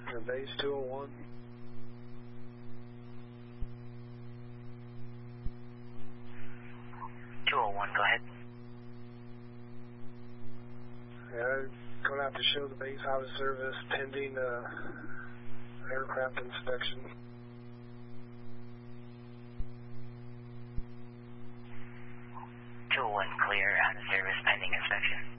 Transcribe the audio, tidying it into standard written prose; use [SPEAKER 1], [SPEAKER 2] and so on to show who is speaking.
[SPEAKER 1] for base 201.
[SPEAKER 2] Go ahead.
[SPEAKER 1] Yeah, going out to show the base out of service pending aircraft inspection.
[SPEAKER 2] 201 clear, out of service pending inspection.